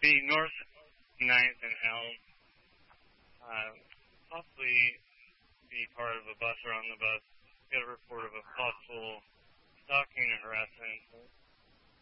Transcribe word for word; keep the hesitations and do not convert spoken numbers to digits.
The North ninth and Elm, uh, possibly be part of a bus or on the bus, get a report of a possible stalking and harassment